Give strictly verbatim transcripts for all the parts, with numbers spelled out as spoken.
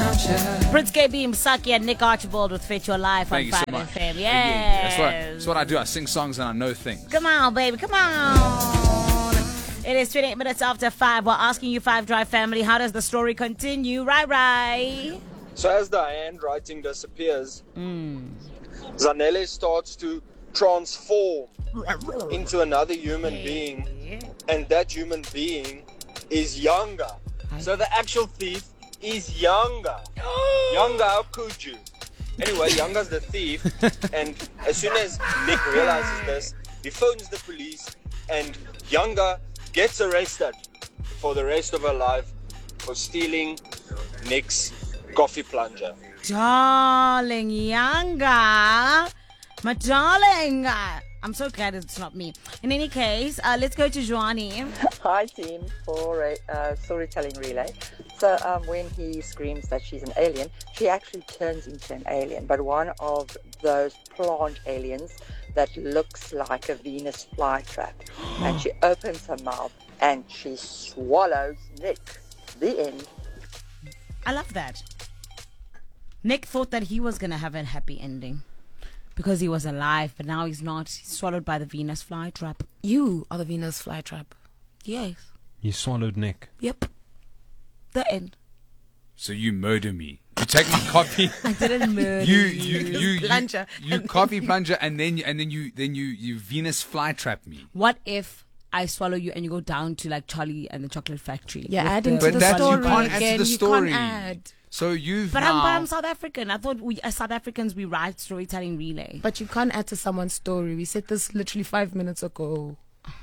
Prince K B, Msaki, and Nick Archibald with Fit Your Life Thank on you so five much. F M. Yeah, yeah, yeah. That's, what, Yes. that's what I do. I sing songs and I know things. Come on, baby. Come on. It is twenty-eight minutes after five. We're asking you, Five Drive family, how does the story continue? Right, right. So as the handwriting disappears, Mm. Zanele starts to transform into another human being, and that human being is younger. So the actual thief is younger. Younger, how could you? Anyway, Younger's the thief, and as soon as Nick realizes this, he phones the police, and Younger gets arrested for the rest of her life for stealing Nick's coffee plunger. Darling Yanga. My darling. I'm so glad it's not me. In any case, uh, let's go to Joanie. Hi team for a uh, storytelling relay. So um, when he screams that she's an alien, she actually turns into an alien, but one of those plant aliens that looks like a Venus flytrap. And she opens her mouth and she swallows Nick. The end. I love that. Nick thought that he was going to have a happy ending because he was alive, but now he's not. He's swallowed by the Venus flytrap. You are the Venus flytrap. Yes. You swallowed Nick. Yep. The end. So you murder me. You take my coffee. I didn't murder You you you you, Plunger. you, you coffee plunger and then you, and then you then you you Venus flytrap me. What if I swallow you and you go down to like Charlie and the Chocolate Factory? You're with adding the- to But the that you story can't add to again. the You story. can't add. So you've But now, I'm, but I'm South African. I thought we, as South Africans, we write storytelling relay. But you can't add to someone's story. We said this literally five minutes ago.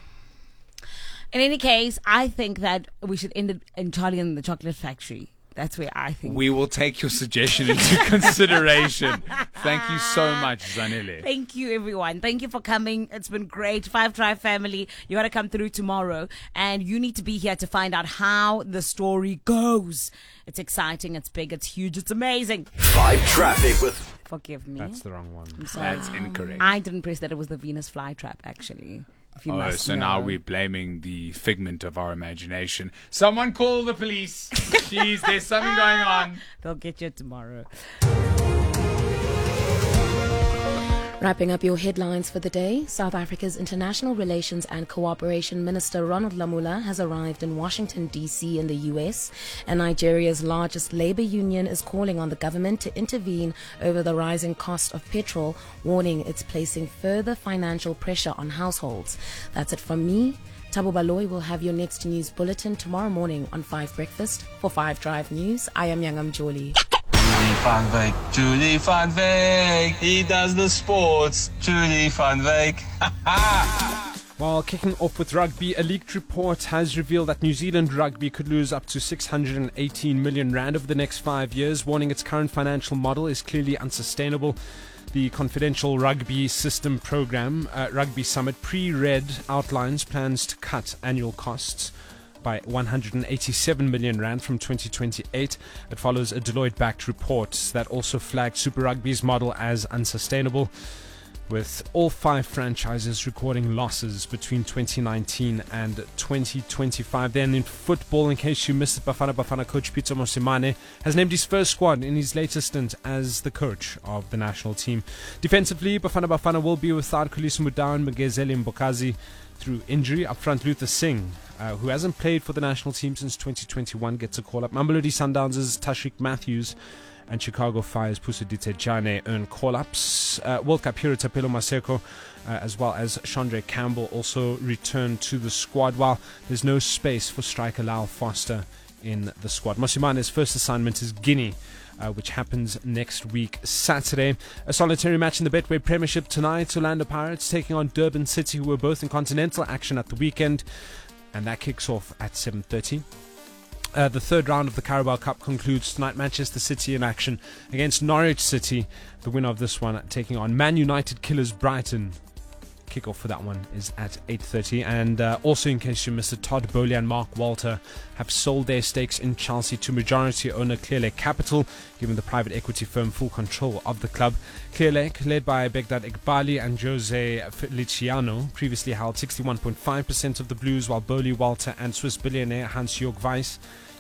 In any case, I think that we should end it in Charlie and the Chocolate Factory. That's where I think. we will take your suggestion into consideration. Thank you so much, Zanele. Thank you, everyone. Thank you for coming. It's been great. Five Drive family, you got to come through tomorrow. And you need to be here to find out how the story goes. It's exciting. It's big. It's huge. It's amazing. Five Traffic with Forgive me. That's the wrong one. I'm sorry. That's incorrect. I didn't press that it was the Venus flytrap, actually. If you Oh, must so know. now we're blaming the figment of our imagination. Someone call the police. Jeez, there's something going on. They'll get you tomorrow. Wrapping up your headlines for the day, South Africa's International Relations and Cooperation Minister Ronald Lamola has arrived in Washington, D C in the U S, and Nigeria's largest labor union is calling on the government to intervene over the rising cost of petrol, warning it's placing further financial pressure on households. That's it from me. Tabo Baloy will have your next news bulletin tomorrow morning on five Breakfast. For five Drive News, I am Yangam Jolie. Julie van Wyk, Julie van Wyk, he does the sports, Julie van Wyk. While kicking off with rugby, a leaked report has revealed that New Zealand rugby could lose up to six hundred eighteen million rand over the next five years, warning its current financial model is clearly unsustainable. The confidential rugby system program, uh, Rugby Summit, pre-read outlines plans to cut annual costs by one hundred eighty-seven million rand from twenty twenty-eight. It follows a Deloitte-backed report that also flagged Super Rugby's model as unsustainable, with all five franchises recording losses between twenty nineteen and twenty twenty-five. Then in football, in case you missed it, Bafana Bafana coach Peter Mosimane has named his first squad in his latest stint as the coach of the national team. Defensively, Bafana Bafana will be without Kholiso Mudau and Mgezeli Mbokazi through injury. Up front, Luther Singh, uh, who hasn't played for the national team since twenty twenty-one, gets a call-up. Mamelodi Sundowns' Tashreeq Matthews and Chicago Fire's Pusudite Jane earn call-ups. Uh, World Cup hero Tapelo Maseko, uh, as well as Chandre Campbell, also return to the squad, while there's no space for striker Lyle Foster in the squad. Mosimane's first assignment is Guinea, Uh, which happens next week, Saturday. A solitary match in the Betway Premiership tonight. Orlando Pirates taking on Durban City, who were both in continental action at the weekend, and that kicks off at seven thirty. Uh, the third round of the Carabao Cup concludes tonight. Manchester City in action against Norwich City. The winner of this one taking on Man United killers Brighton. Kickoff for that one is at eight thirty. And uh, also, in case you missed it, Todd Bowley and Mark Walter have sold their stakes in Chelsea to majority owner Clearlake Capital, giving the private equity firm full control of the club. Clearlake, led by Begdad Iqbali and Jose Feliciano, previously held sixty-one point five percent of the Blues, while Bowley, Walter and Swiss billionaire Hans-Jörg Weiss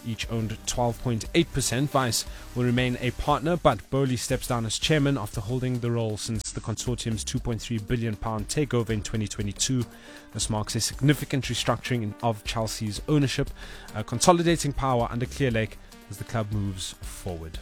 each owned twelve point eight percent. Vice will remain a partner, but Bowley steps down as chairman after holding the role since the consortium's two point three billion pound takeover in twenty twenty-two. This marks a significant restructuring of Chelsea's ownership, uh, consolidating power under Clearlake as the club moves forward.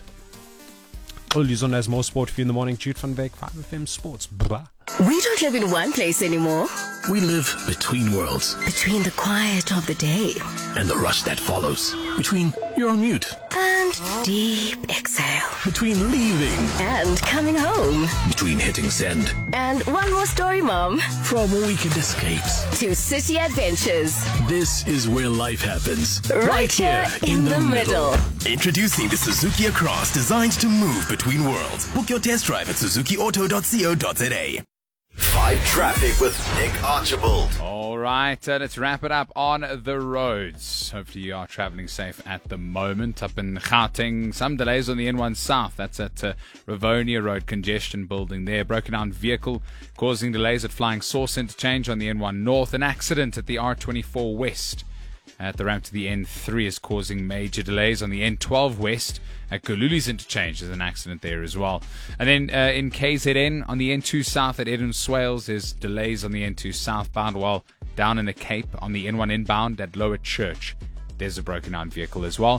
Oluzon has more sport for you in the morning. Jude van Beek, five F M Sports. Blah. We don't live in one place anymore. We live between worlds. Between the quiet of the day and the rush that follows. Between you're on mute and deep exhale. Between leaving and coming home. Between hitting send and one more story, Mom. From weekend escapes to city adventures. This is where life happens. Right, right here in, in the, the middle. middle. Introducing the Suzuki Across, designed to move between worlds. Book your test drive at suzuki auto dot co dot za. Five Traffic with Nick Archibald. All right, uh, let's wrap it up on the roads. Hopefully you are traveling safe at the moment. Up in Gauteng, some delays on the N one South. That's at uh, Rivonia Road, congestion building there. Broken down vehicle causing delays at Flying Sauce Interchange on the N one North. An accident at the R twenty-four West at the ramp to the N three is causing major delays. On the N twelve West at Gululi's Interchange, there's an accident there as well. And then uh, in K Z N on the N two South at Eden Swales, there's delays on the N two southbound, while down in the Cape on the N one inbound at Lower Church, there's a broken down vehicle as well.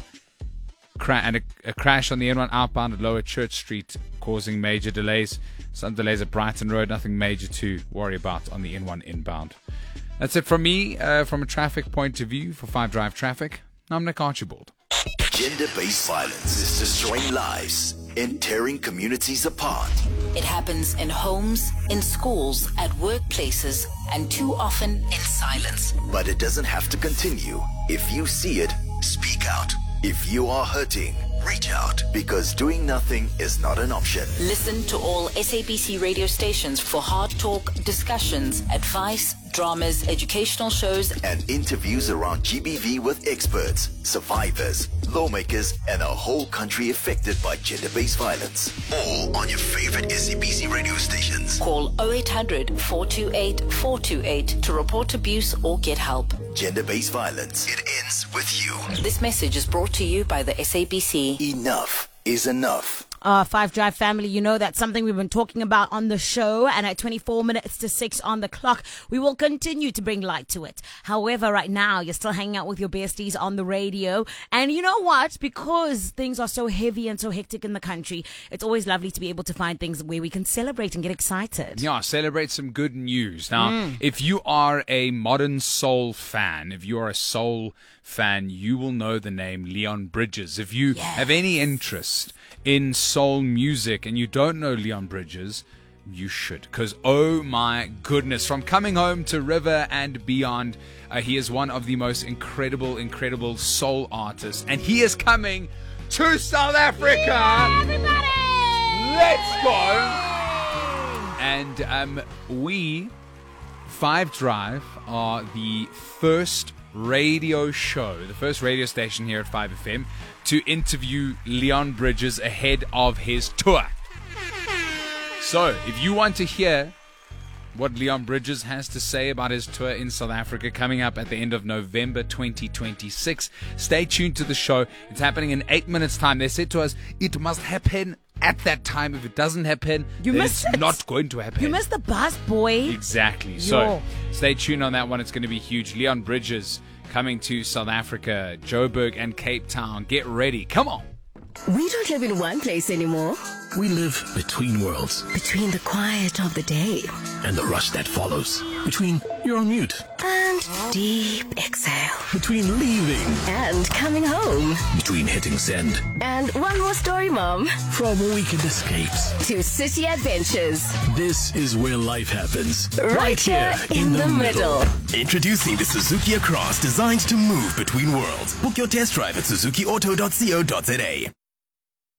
Cra- and a, a crash on the N one outbound at Lower Church Street causing major delays. Some delays at Brighton Road, nothing major to worry about on the N one inbound. That's it from me, uh, from a traffic point of view for Five Drive Traffic. I'm Nick Archibald. Gender-based violence is destroying lives and tearing communities apart. It happens in homes, in schools, at workplaces, and too often in silence. But it doesn't have to continue. If you see it, speak out. If you are hurting, reach out, because doing nothing is not an option. Listen to all S A B C radio stations for hard talk, discussions, advice, dramas, educational shows, and interviews around G B V with experts, survivors, lawmakers, and a whole country affected by gender-based violence. All on your favorite S A B C radio stations. Call oh eight hundred, four two eight, four two eight to report abuse or get help. Gender-based violence. It ends with you. This message is brought to you by the S A B C. Enough is enough. Uh, Five Drive family, you know that's something we've been talking about on the show, and at twenty-four minutes to six on the clock, we will continue to bring light to it. However, right now, you're still hanging out with your besties on the radio, and you know what? Because things are so heavy and so hectic in the country, it's always lovely to be able to find things where we can celebrate and get excited. Yeah, celebrate some good news. Now, Mm. if you are a modern soul fan, if you are a soul fan, you will know the name Leon Bridges. If you Yes. have any interest in soul music and you don't know Leon Bridges, you should, because oh my goodness, from Coming Home to River and beyond, uh, he is one of the most incredible, incredible soul artists, and he is coming to South Africa. Yeah, everybody! Let's go! And um, we, Five Drive, are the first radio show, the first radio station here at five F M to interview Leon Bridges ahead of his tour. So, if you want to hear what Leon Bridges has to say about his tour in South Africa coming up at the end of November twenty twenty-six, stay tuned to the show. It's happening in eight minutes' time. They said to us, it must happen at that time. If it doesn't happen, You then missed it's it. not going to happen. You missed the bus, boy. Exactly. So Yo. stay tuned on that one. It's going to be huge. Leon Bridges coming to South Africa, Joburg and Cape Town. Get ready. Come on. We don't live in one place anymore. We live between worlds Between the quiet of the day and the rush that follows. Between you're on mute and deep exhale. Between leaving and coming home. Between hitting send And one more story, Mom. from weekend escapes. To city adventures. This is where life happens. Right here in the middle. Introducing the Suzuki Across, designed to move between worlds. Book your test drive at suzuki auto dot co dot za.